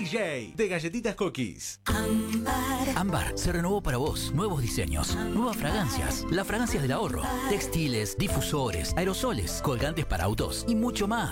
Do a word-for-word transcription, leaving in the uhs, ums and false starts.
J de Galletitas Cookies. Ámbar. Ámbar se renovó para vos. Nuevos diseños, nuevas fragancias, las fragancias del ahorro, textiles, difusores, aerosoles, colgantes para autos y mucho más.